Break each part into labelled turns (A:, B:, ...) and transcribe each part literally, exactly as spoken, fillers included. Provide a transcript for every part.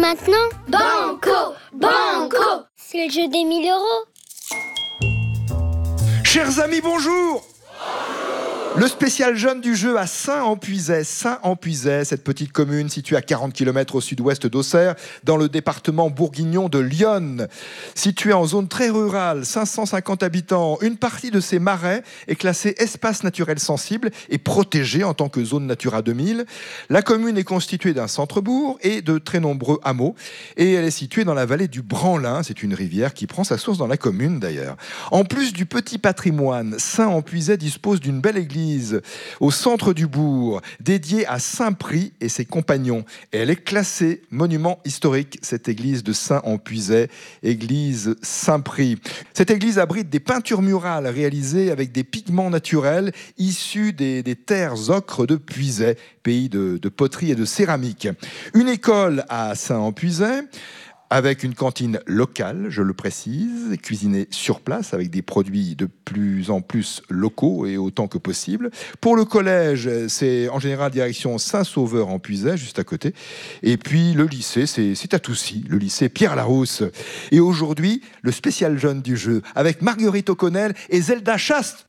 A: maintenant,
B: Banco, banco.
A: c'est le jeu des mille euros.
C: Chers amis, bonjour. Le spécial jeune du jeu à Saint-Ampuisais. Saint-Ampuisais, cette petite commune située à quarante kilomètres au sud-ouest d'Auxerre, dans le département bourguignon de l'Yonne. Située en zone très rurale, cinq cent cinquante habitants, une partie de ces marais est classée espace naturel sensible et protégée en tant que zone Natura deux mille. La commune est constituée d'un centre-bourg et de très nombreux hameaux. Et elle est située dans la vallée du Branlin. C'est une rivière qui prend sa source dans la commune d'ailleurs. En plus du petit patrimoine, Saint-Ampuisais dispose d'une belle église au centre du bourg, dédiée à Saint-Prix et ses compagnons. Et elle est classée monument historique, cette église de Saint-Ampuisais, église Saint-Prix. Cette église abrite des peintures murales réalisées avec des pigments naturels issus des, des terres ocres de Puisay, pays de, de poterie et de céramique. Une école à Saint-Ampuisais, avec une cantine locale, je le précise, cuisinée sur place avec des produits de plus en plus locaux et autant que possible. Pour le collège, c'est en général direction Saint-Sauveur-en-Puisay, juste à côté. Et puis le lycée, c'est, c'est à Toussy, le lycée Pierre-Larousse. Et aujourd'hui, le spécial jeune du jeu, avec Marguerite O'Connell et Zelda Chaste.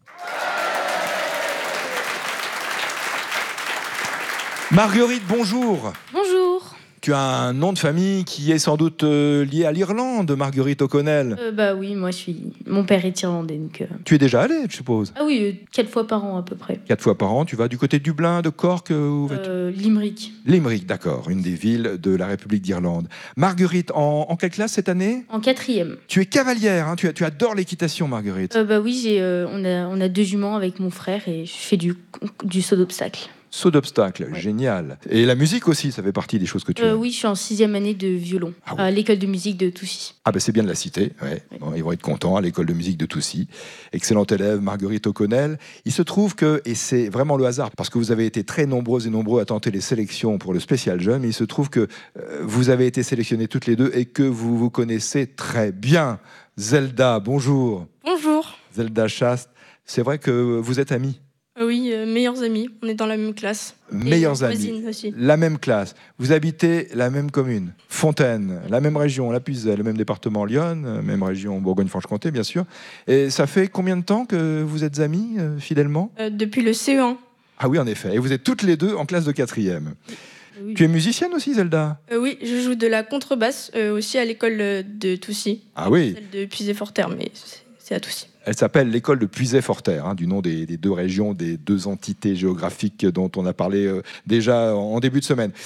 C: Marguerite, bonjour.
D: Bonjour.
C: Tu as un nom de famille qui est sans doute euh, lié à l'Irlande, Marguerite O'Connell.
D: Euh, bah oui, moi je suis. Mon père est irlandais, donc. Euh...
C: Tu es déjà allée, je suppose.
D: Ah oui, euh, quatre fois par an à peu près.
C: Quatre fois par an, tu vas du côté de Dublin, de Cork euh, où vas-tu
D: euh, Limerick.
C: Limerick, d'accord, une des villes de la République d'Irlande. Marguerite, en, en quelle classe cette année?
D: En quatrième.
C: Tu es cavalière, hein, tu, tu adores l'équitation, Marguerite.
D: Euh, bah oui, j'ai, euh, on, a, on a deux juments avec mon frère et je fais du, du saut d'obstacle.
C: Saut d'obstacle,
D: Ouais.
C: Génial. Et la musique aussi, ça fait partie des choses que tu
D: Euh,
C: aimes.
D: oui, je suis en sixième année de violon
C: Ah oui.
D: à l'école de musique de Toussy.
C: Ah ben c'est bien de la citer, ouais.
D: Oui.
C: Bon, ils vont être contents à l'école de musique de Toussy. Excellente élève, Marguerite O'Connell. Il se trouve que, et c'est vraiment le hasard, parce que vous avez été très nombreux et nombreux à tenter les sélections pour le spécial jeune, mais il se trouve que euh, vous avez été sélectionnés toutes les deux et que vous vous connaissez très bien. Zelda, bonjour.
E: Bonjour.
C: Zelda Chaste, c'est vrai que vous êtes amis.
E: Euh, Oui, euh, meilleurs amis. On est dans la même classe.
C: Meilleurs
E: Et
C: amis.
E: voisines aussi.
C: La même classe. Vous habitez la même commune, Fontaine, la même région, la Puisay, le même département Lyon, euh, même région Bourgogne-Franche-Comté, bien sûr. Et ça fait combien de temps que vous êtes amis, euh, fidèlement?
E: Euh, depuis le C E un.
C: Ah oui, en effet. Et vous êtes toutes les deux en classe de quatrième.
D: Oui.
C: Tu es musicienne aussi, Zelda?
E: Euh, oui, je joue de la contrebasse euh, aussi à l'école euh, de Toussy.
C: Ah oui.
E: Celle de Puisay-Forterre, mais c'est c'est à Toussy.
C: Elle s'appelle l'école de Puisay-Forterre, hein, du nom des, des deux régions, des deux entités géographiques dont on a parlé euh, déjà en début de semaine.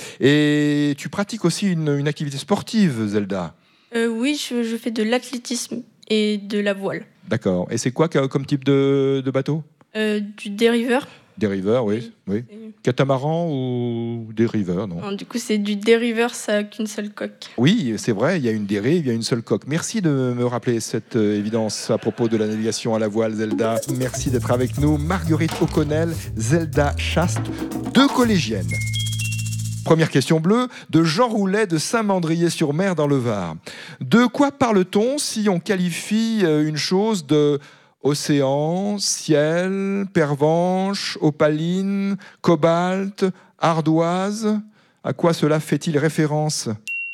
C: Et tu pratiques aussi une, une activité sportive, Zelda?
E: Euh, oui, je, je fais de l'athlétisme et de la voile.
C: D'accord. Et c'est quoi que- comme type de, de bateau?
E: Euh, du dériveur.
C: Dériveur, oui. oui.
E: Et-
C: Catamaran ou dériveur, non?
E: non, du coup, c'est du dériveur, ça n'a qu'une seule coque.
C: Oui, c'est vrai, il y a une dérive, il y a une seule coque. Merci de me rappeler cette euh, évidence à propos de la navigation à la voile, Zelda. Merci d'être avec nous. Marguerite O'Connell, Zelda Chaste, deux collégiennes. Première question bleue, de Jean Roulet de Saint-Mandrier-sur-Mer dans le Var. De quoi parle-t-on si on qualifie euh, une chose de océan, ciel, pervenche, opaline, cobalt, ardoise? À quoi cela fait-il référence?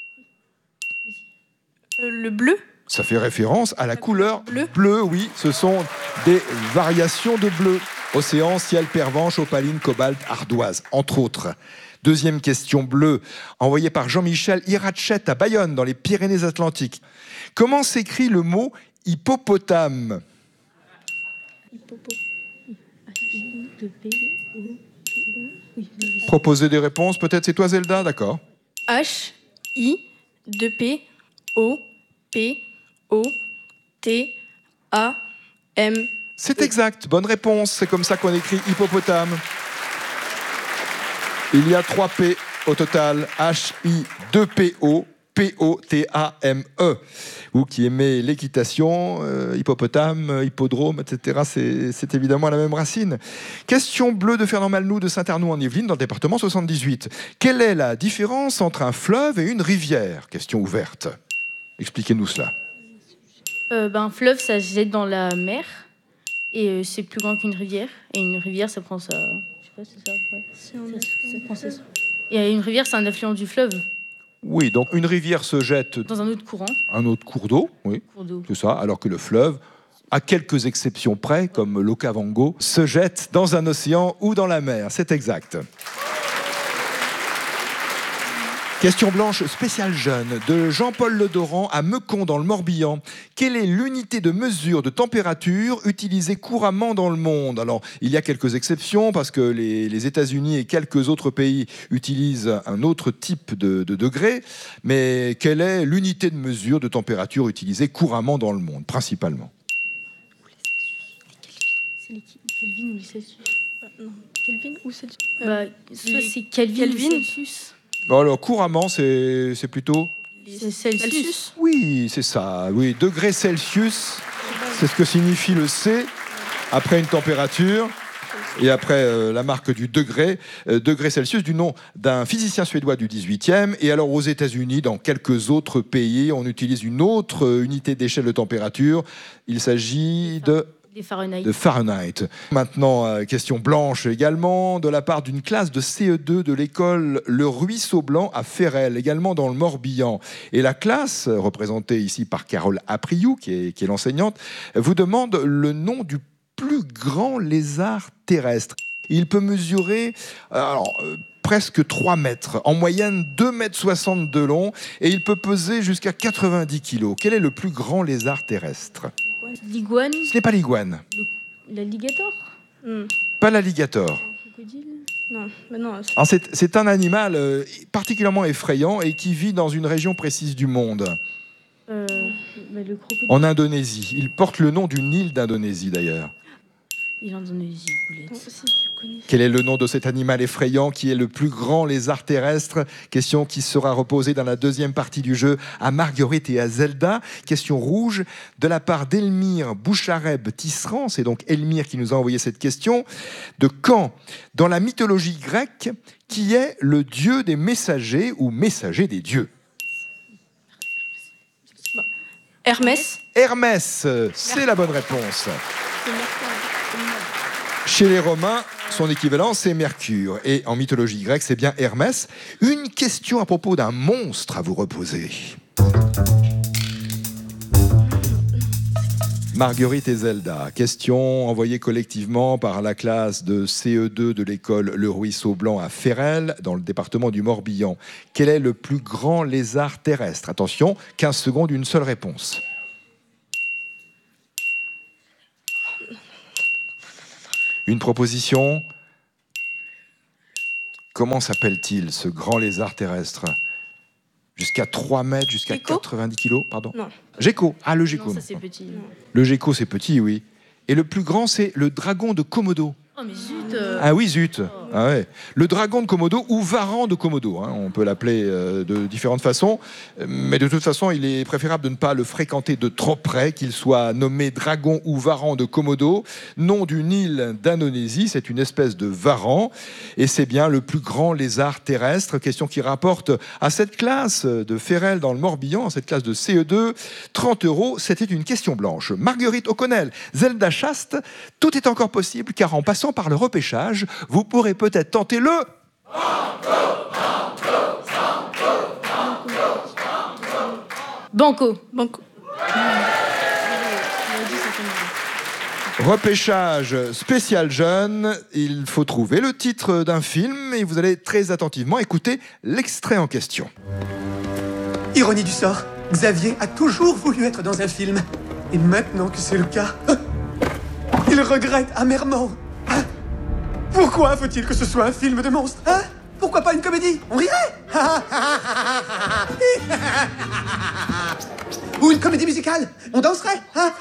E: Euh, le bleu.
C: Ça fait référence à la couleur
E: bleu.
C: bleue, oui. Ce sont des variations de bleu. Océan, ciel, pervenche, opaline, cobalt, ardoise, entre autres. Deuxième question bleue, envoyée par Jean-Michel Irachette à Bayonne, dans les Pyrénées-Atlantiques. Comment s'écrit le mot hippopotame? Proposer des réponses, peut-être c'est toi, Zelda, d'accord.
E: H, I, deux P, O, P, O, T, A, M.
C: C'est exact, bonne réponse, c'est comme ça qu'on écrit hippopotame. Il y a trois P au total, H I deux P O, P O T A M E. Vous qui aimez l'équitation, euh, hippopotame, hippodrome, et cetera, c'est, c'est évidemment la même racine. Question bleue de Fernand Malnou de Saint-Arnoux en Yvelines, dans le département soixante-dix-huit. Quelle est la différence entre un fleuve et une rivière? Question ouverte. Expliquez-nous cela.
D: Euh, ben, un fleuve, ça se jette dans la mer et euh, c'est plus grand qu'une rivière. Et une rivière, ça prend ça. Je sais pas, c'est ça, ouais. Ça, ça prend ça. Et une rivière, c'est un affluent du fleuve.
C: Oui, donc une rivière se jette
D: Dans un autre courant.
C: un autre cours d'eau, oui,
D: Cours d'eau.
C: c'est ça, alors que le fleuve, à quelques exceptions près, comme l'Okavango, se jette dans un océan ou dans la mer. C'est exact. Question blanche spéciale jeune de Jean-Paul Ledoran à Meucon dans le Morbihan. Quelle est l'unité de mesure de température utilisée couramment dans le monde? Alors, il y a quelques exceptions parce que les, les États-Unis et quelques autres pays utilisent un autre type de, de degré. Mais quelle est l'unité de mesure de température utilisée couramment dans le monde, principalement?
D: C'est les Kelvin ou les Celsius?
E: Non, Kelvin ou Celsius?
D: Bah, soit c'est Kelvin,
E: Kelvin.
D: ou Celsius.
C: Bon, alors, couramment, c'est c'est plutôt...
D: C'est Celsius.
C: Oui, c'est ça. Oui, degrés Celsius, c'est ce que signifie le C après une température. Et après euh, la marque du degré, euh, degré Celsius, du nom d'un physicien suédois du dix-huitième. Et alors aux États-Unis, dans quelques autres pays, on utilise une autre euh, unité d'échelle de température. Il s'agit de...
D: Des Fahrenheit.
C: de Fahrenheit. Maintenant, euh, question blanche également, de la part d'une classe de C E deux de l'école Le Ruisseau Blanc à Ferrel, également dans le Morbihan. Et la classe, représentée ici par Carole Apriou, qui est, qui est l'enseignante, vous demande le nom du plus grand lézard terrestre. Il peut mesurer alors, euh, presque trois mètres, en moyenne deux mètres soixante de long, et il peut peser jusqu'à quatre-vingt-dix kilos. Quel est le plus grand lézard terrestre?
D: L'iguane.
C: Ce n'est pas l'iguane,
D: L'alligator.
E: Hmm.
C: pas l'alligator.
D: Crocodile.
E: Non, mais non. c'est-
C: Alors, C'est c'est un animal euh, particulièrement effrayant et qui vit dans une région précise du monde,
D: Euh, bah, le crocodile.
C: en Indonésie. Il porte le nom d'une île d'Indonésie d'ailleurs.
D: Il est en Indonésie,
E: Non,
D: boulette.
E: si, je connais.
C: Quel est le nom de cet animal effrayant qui est le plus grand lézard terrestre? Question qui sera reposée dans la deuxième partie du jeu à Marguerite et à Zelda. Question rouge de la part d'Elmire Bouchareb-Tisserand. C'est donc Elmire qui nous a envoyé cette question. De quand, dans la mythologie grecque, qui est le dieu des messagers ou messager des dieux?
E: Hermès.
C: Hermès, c'est la bonne réponse. Chez les Romains, son équivalent, c'est Mercure. Et en mythologie grecque, c'est bien Hermès. Une question à propos d'un monstre à vous reposer. Marguerite et Zelda, question envoyée collectivement par la classe de C E deux de l'école Le Ruisseau Blanc à Ferrel, dans le département du Morbihan. Quel est le plus grand lézard terrestre? Attention, quinze secondes, une seule réponse. Une proposition. Comment s'appelle-t-il, ce grand lézard terrestre? Jusqu'à trois mètres, jusqu'à
E: Gecko
C: quatre-vingt-dix kilos, pardon.
E: Non.
C: Gecko. Ah, le gecko.
D: Non, ça
C: non.
D: c'est petit.
C: Le gecko, c'est petit, oui. Et le plus grand, c'est le dragon de Komodo.
D: Oh mais zut. euh,
C: Ah oui, zut. Ah ouais. Le dragon de Komodo ou varan de Komodo, hein, on peut l'appeler euh, de différentes façons, mais de toute façon, il est préférable de ne pas le fréquenter de trop près, qu'il soit nommé dragon ou varan de Komodo, nom d'une île d'Indonésie, c'est une espèce de varan, et c'est bien le plus grand lézard terrestre, question qui rapporte à cette classe de Ferrel dans le Morbihan, cette classe de C E deux, trente euros, c'était une question blanche. Marguerite O'Connell, Zelda Chaste, tout est encore possible, car en passant par le repêchage, vous pourrez peut-être tenter le...
D: Banco.
E: Banco.
C: Repêchage spécial jeune. Il faut trouver le titre d'un film et vous allez très attentivement écouter l'extrait en question.
A: Ironie du sort, Xavier a toujours voulu être dans un film. Et maintenant que c'est le cas, il regrette amèrement. Hein? Pourquoi faut-il que ce soit un film de monstre? Hein? Pourquoi pas une comédie? On rirait. Ou une comédie musicale? On danserait.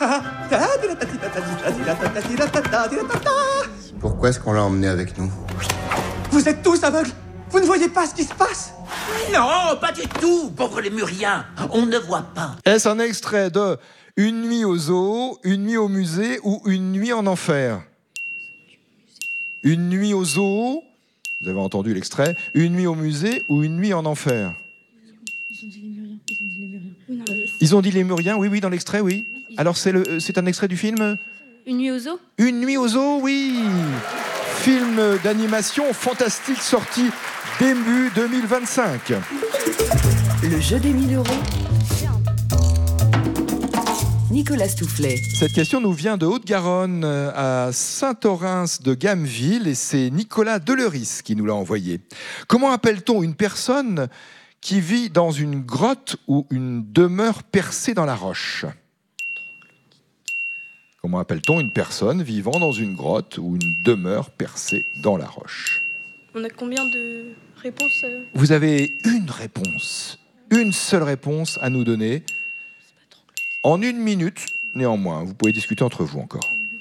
F: Pourquoi est-ce qu'on l'a emmené avec nous?
A: Vous êtes tous aveugles. Vous ne voyez pas ce qui se passe?
G: Non, pas du tout, pauvre lémurien. On ne voit pas.
C: Est-ce un extrait de Une nuit au zoo, Une nuit au musée ou Une nuit en enfer? Une nuit au zoo, vous avez entendu l'extrait, Une nuit au musée ou Une nuit en enfer? Ils ont dit lémurien, oui, oui, dans l'extrait, oui. Alors c'est le, c'est un extrait du film
D: Une nuit au zoo.
C: Une nuit au zoo, oui. Film d'animation fantastique sorti début deux mille vingt-cinq.
H: Le jeu des mille euros. Nicolas Stoufflet.
C: Cette question nous vient de Haute-Garonne, à Saint-Orens de Gameville, et c'est Nicolas Deleuris qui nous l'a envoyé. Comment appelle-t-on une personne qui vit dans une grotte ou une demeure percée dans la roche ? Comment appelle-t-on une personne vivant dans une grotte ou une demeure percée dans la roche ?
E: On a combien de réponses euh
C: Vous avez une réponse, une seule réponse à nous donner. En une minute, néanmoins, vous pouvez discuter entre vous encore.